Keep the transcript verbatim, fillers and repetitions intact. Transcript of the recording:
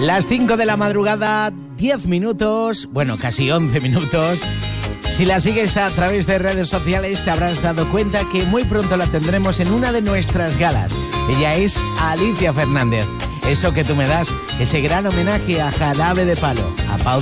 Las cinco de la madrugada, diez minutos, bueno, casi once minutos. Si la sigues a través de redes sociales te habrás dado cuenta que muy pronto la tendremos en una de nuestras galas. Ella es Alicia Fernández. Eso que tú me das, ese gran homenaje a Jarabe de Palo, a Pau